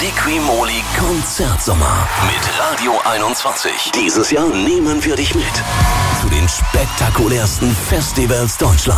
Liquimoli Konzertsommer mit Radio 21. Dieses Jahr nehmen wir dich mit zu den spektakulärsten Festivals Deutschlands.